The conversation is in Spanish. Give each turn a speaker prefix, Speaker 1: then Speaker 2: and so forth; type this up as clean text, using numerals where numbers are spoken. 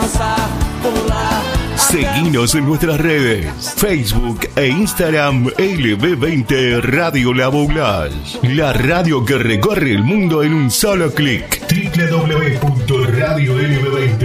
Speaker 1: Seguinos en nuestras redes, Facebook e Instagram, LB20 Radio La Boulage, la radio que recorre el mundo en un solo clic. www.radiolb20